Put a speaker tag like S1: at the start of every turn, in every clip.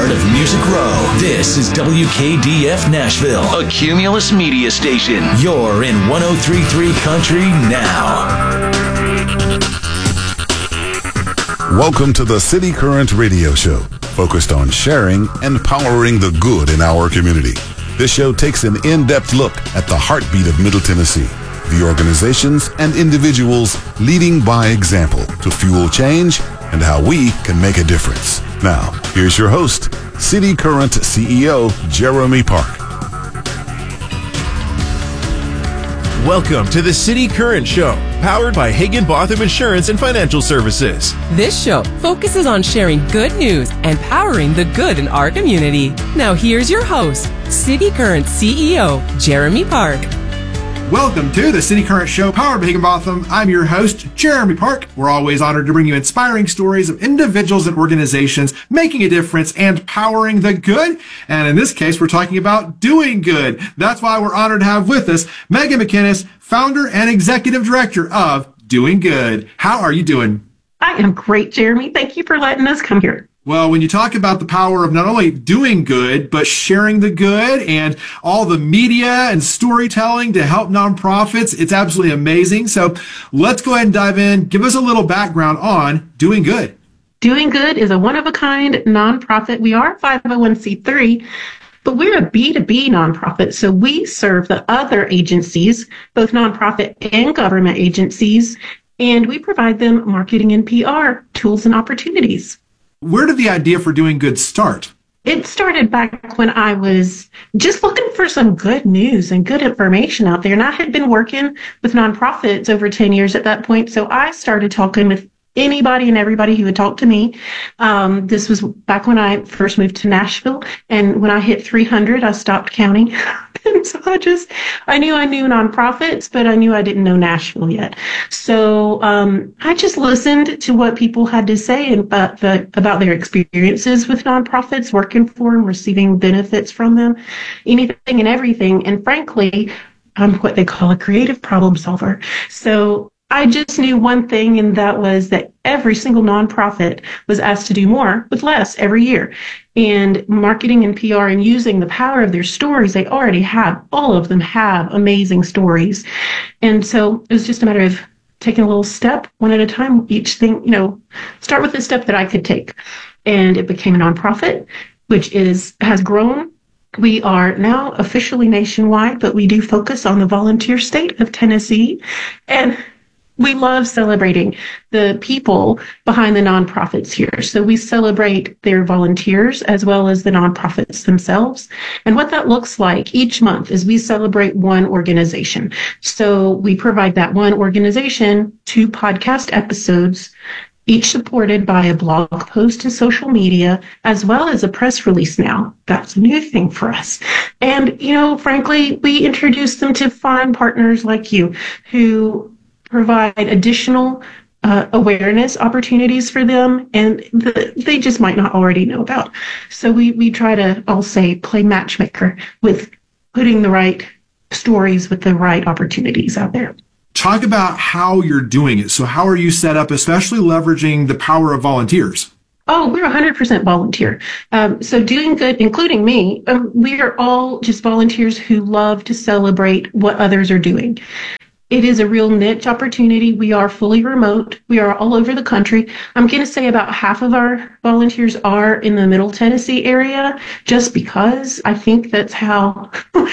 S1: heart of Music Row. This is WKDF Nashville, a Cumulus media station. You're in 103.3 Country now.
S2: Welcome to the City Current Radio Show, focused on sharing and powering the good in our community. This show takes an in-depth look at the heartbeat of Middle Tennessee, the organizations and individuals leading by example to fuel change and how we can make a difference. Now, here's your host, City Current CEO Jeremy Park.
S3: Welcome to the City Current Show, powered by Higginbotham Insurance and Financial Services.
S4: This show focuses on sharing good news and powering the good in our community. Now here's your host, City Current CEO Jeremy Park.
S5: Welcome to the City Current Show, powered by Higginbotham. I'm your host, Jeremy Park. We're always honored to bring you inspiring stories of individuals and organizations making a difference and powering the good. And in this case, we're talking about doing good. That's why we're honored to have with us Megan McInnes, founder and executive director of Doing Good. How are you doing?
S6: I am great, Jeremy. Thank you for letting us come here.
S5: Well, when you talk about the power of not only doing good, but sharing the good and all the media and storytelling to help nonprofits, it's absolutely amazing. So let's go ahead and dive in. Give us a little background on Doing Good.
S6: Doing Good is a one-of-a-kind nonprofit. We are 501c3, but we're a B2B nonprofit. So we serve the other agencies, both nonprofit and government agencies, and we provide them marketing and PR tools and opportunities.
S5: Where did the idea for Doing Good start?
S6: It started back when I was just looking for some good news and good information out there. And I had been working with nonprofits over 10 years at that point. So I started talking with anybody and everybody who would talk to me. This was back when I first moved to Nashville. And when I hit 300, I stopped counting. And so I knew nonprofits, but I knew I didn't know Nashville yet. So I just listened to what people had to say about their experiences with nonprofits, working for them, receiving benefits from them, anything and everything. And frankly, I'm what they call a creative problem solver. So I just knew one thing, and that was that every single nonprofit was asked to do more with less every year. And marketing and PR and using the power of their stories, they already have, all of them have amazing stories. And so it was just a matter of taking a little step, one at a time, each thing, start with the step that I could take. And it became a nonprofit, which has grown. We are now officially nationwide, but we do focus on the volunteer state of Tennessee. And we love celebrating the people behind the nonprofits here. So we celebrate their volunteers as well as the nonprofits themselves. And what that looks like each month is we celebrate one organization. So we provide that one organization 2 podcast episodes, each supported by a blog post to social media, as well as a press release now. That's a new thing for us. And, frankly, we introduce them to fine partners like you who provide additional awareness opportunities for them, and they just might not already know about. So we try to, I'll say, play matchmaker with putting the right stories with the right opportunities out there.
S5: Talk about how you're doing it. So how are you set up, especially leveraging the power of volunteers?
S6: Oh, we're 100% volunteer. So Doing Good, including me, we are all just volunteers who love to celebrate what others are doing. It is a real niche opportunity. We are fully remote. We are all over the country. I'm going to say about half of our volunteers are in the Middle Tennessee area, just because I think that's how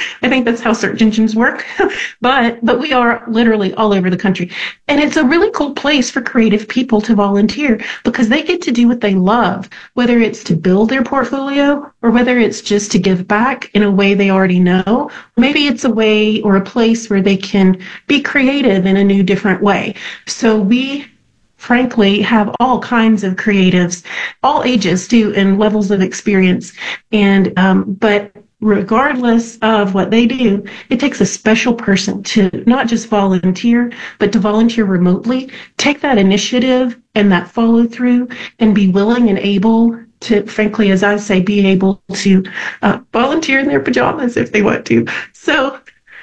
S6: search engines work. But we are literally all over the country. And it's a really cool place for creative people to volunteer because they get to do what they love, whether it's to build their portfolio or whether it's just to give back in a way they already know. Maybe it's a way or a place where they can be creative in a new, different way. So we frankly have all kinds of creatives, all ages too, and levels of experience. And but regardless of what they do, it takes a special person to not just volunteer, but to volunteer remotely, take that initiative and that follow through, and be willing and able to, frankly, as I say, be able to volunteer in their pajamas if they want to. So,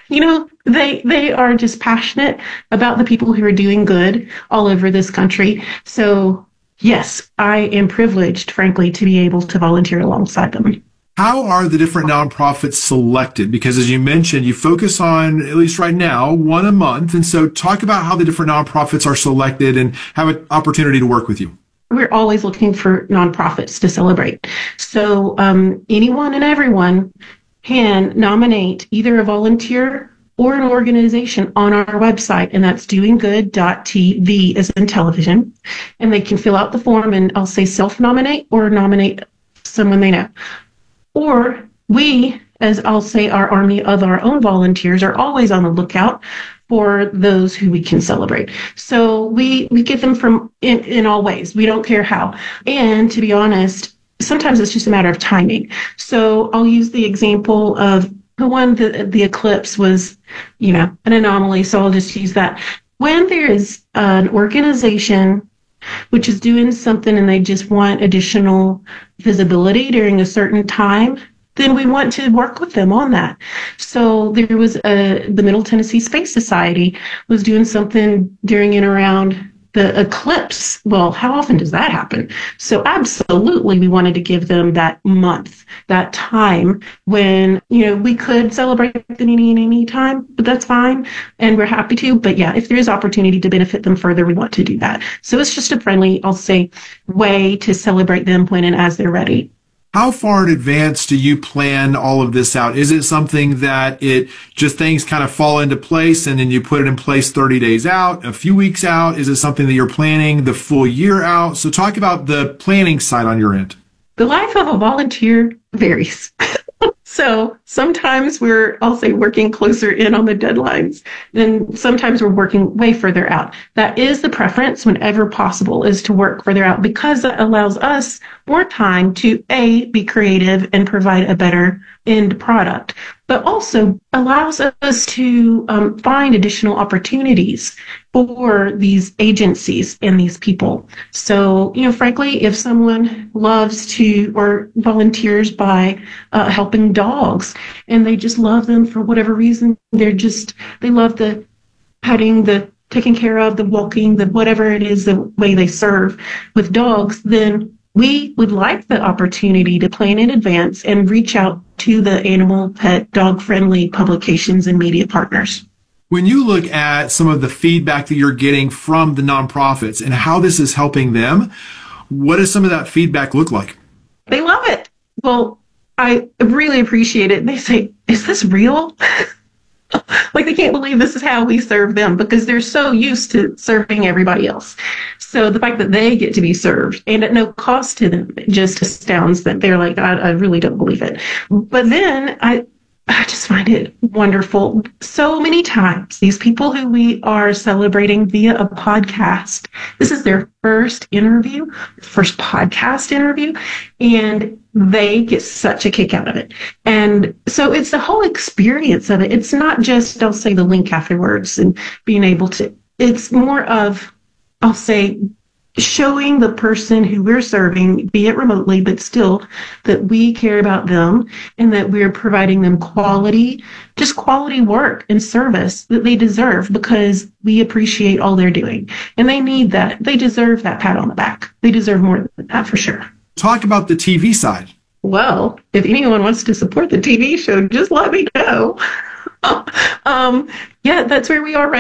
S6: they are just passionate about the people who are doing good all over this country. So yes, I am privileged, frankly, to be able to volunteer alongside them.
S5: How are the different nonprofits selected? Because as you mentioned, you focus on, at least right now, one a month. And so talk about how the different nonprofits are selected and have an opportunity to work with you.
S6: We're always looking for nonprofits to celebrate. So anyone and everyone can nominate either a volunteer or an organization on our website, and that's doinggood.tv as in television. And they can fill out the form and I'll say self-nominate or nominate someone they know. Or we, as I'll say, our army of our own volunteers are always on the lookout for those who we can celebrate. So we get them from in all ways. We don't care how. And to be honest, sometimes it's just a matter of timing. So I'll use the example of the one, the eclipse was, an anomaly. So I'll just use that. When there is an organization which is doing something and they just want additional visibility during a certain time, then we want to work with them on that. So there was the Middle Tennessee Space Society was doing something during and around the eclipse. Well, how often does that happen? So absolutely, we wanted to give them that month, that time when, we could celebrate any time, but that's fine. And we're happy to. But yeah, if there is opportunity to benefit them further, we want to do that. So it's just a friendly, I'll say, way to celebrate them when and as they're ready.
S5: How far in advance do you plan all of this out? Is it something that things kind of fall into place and then you put it in place 30 days out, a few weeks out? Is it something that you're planning the full year out? So talk about the planning side on your end.
S6: The life of a volunteer varies. So sometimes I'll say, working closer in on the deadlines, then sometimes we're working way further out. That is the preference whenever possible, is to work further out, because that allows us more time to be creative and provide a better end product, but also allows us to find additional opportunities for these agencies and these people. So, frankly, if someone loves to or volunteers by helping dogs and they just love them for whatever reason, they love the petting, the taking care of, the walking, the whatever it is, the way they serve with dogs, then we would like the opportunity to plan in advance and reach out to the animal, pet, dog-friendly publications and media partners.
S5: When you look at some of the feedback that you're getting from the nonprofits and how this is helping them, what does some of that feedback look like?
S6: They love it. Well, I really appreciate it. They say, is this real? Like, they can't believe this is how we serve them, because they're so used to serving everybody else. So the fact that they get to be served and at no cost to them just astounds them. They're like, I really don't believe it. But then I just find it wonderful. So many times, these people who we are celebrating via a podcast, this is their first podcast interview, and they get such a kick out of it. And so it's the whole experience of it. It's not just, I'll say, the link afterwards and being able to, it's more of, I'll say, showing the person who we're serving, be it remotely, but still, that we care about them and that we're providing them quality work and service that they deserve, because we appreciate all they're doing. And they need that. They deserve that pat on the back. They deserve more than that, for sure.
S5: Talk about the TV side.
S6: Well, if anyone wants to support the TV show, just let me know. Yeah, that's where we are right